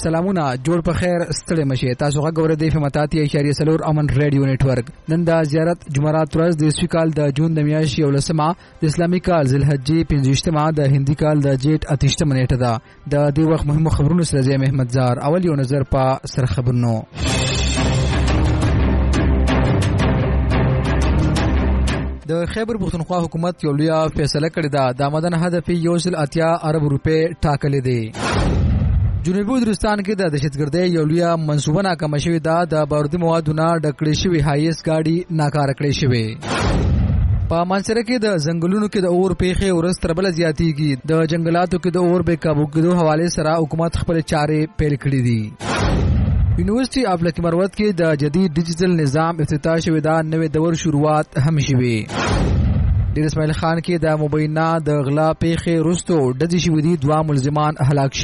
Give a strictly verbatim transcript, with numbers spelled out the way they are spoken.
سلامونه جوړ په خیر ستړي مشه تاسو غوړې د فماتاتي اشاریه سلور امن ریډیو نتورک نن د زیارت جمعرات ورځ د سویکال د جون د میاشتې ولسمه د اسلامي کال ذوالحجې پنځوستمه د هندي کال د جیټ اتیشتمه نیټه ده د دې وخت مهمو خبرونو سره زه محمد زار اول یو نظر په سر خبرونو د خیبر پختونخوا حکومت یو لوی فیصله کړې ده د آمدن هدف یو سل اتیا ارب روپے ټاکلې دي جنوبي وزیرستان کې د دهشتګردۍ یو لوی منصوبه ناکامه شوې ده د بارودي موادونو ډکړې شوې هایس گاډي ناکاره کړې شوې په منصره کې د ځنګلونو کې د اور پیښې ورځ تر بله زیاتېږي د جنگلاتو کې د اور بې قابو کېدو حوالې سره حکومت خپل چارې پیل کړې دي یونیورسيټي اف لکی مروت کې د جدید ډیجیټل نظام افتتاح شوې ده نوې دور شروعات هم شوې ډیر اسماعیل خان کې د مبینه د غلا پیښې وروسته ډزې شوې دي دوه ملزمان هلاک